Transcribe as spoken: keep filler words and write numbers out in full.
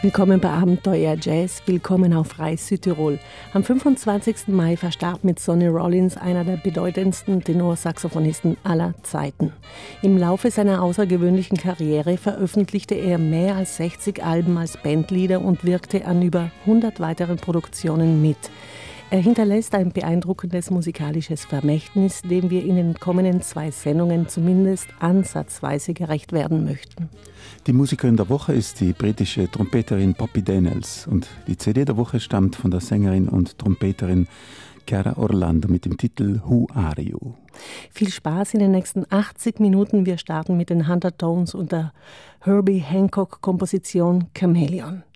Willkommen bei Abenteuer Jazz, willkommen auf Reis Südtirol. Am fünfundzwanzigsten Mai verstarb mit Sonny Rollins einer der bedeutendsten Tenorsaxophonisten aller Zeiten. Im Laufe seiner außergewöhnlichen Karriere veröffentlichte er mehr als sechzig Alben als Bandleader und wirkte an über hundert weiteren Produktionen mit. Er hinterlässt ein beeindruckendes musikalisches Vermächtnis, dem wir in den kommenden zwei Sendungen zumindest ansatzweise gerecht werden möchten. Die Musikerin der Woche ist die britische Trompeterin Poppy Daniels und die C D der Woche stammt von der Sängerin und Trompeterin Cara Orlando mit dem Titel Who Are You? Viel Spaß in den nächsten achtzig Minuten. Wir starten mit den Hunter Tones und der Herbie Hancock-Komposition Chameleon.